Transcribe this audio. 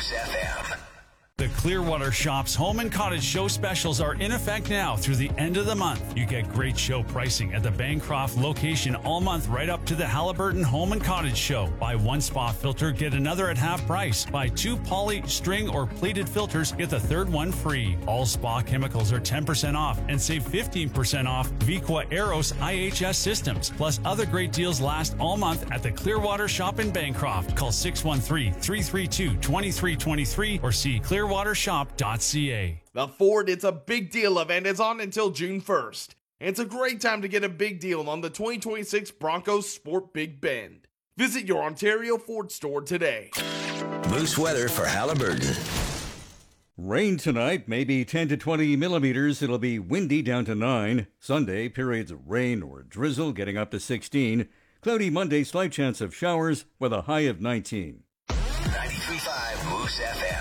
Moose FM. The Clearwater Shops Home and Cottage Show specials are in effect now through the end of the month. You get great show pricing at the Bancroft location all month right up to the Halliburton Home and Cottage Show. Buy one spa filter, get another at half price. Buy two poly, string, or pleated filters, get the third one free. All spa chemicals are 10% off and save 15% off Viqua Aeros IHS systems. Plus other great deals last all month at the Clearwater Shop in Bancroft. Call 613-332-2323 or see clearwatershop.ca. The Ford It's a Big Deal event is on until June 1st. And it's a great time to get a big deal on the 2026 Broncos Sport Big Bend. Visit your Ontario Ford store today. Moose weather for Halliburton. Rain tonight, maybe 10 to 20 millimeters. It'll be windy down to 9. Sunday, periods of rain or drizzle getting up to 16. Cloudy Monday, slight chance of showers with a high of 19. 93.5 Moose FM.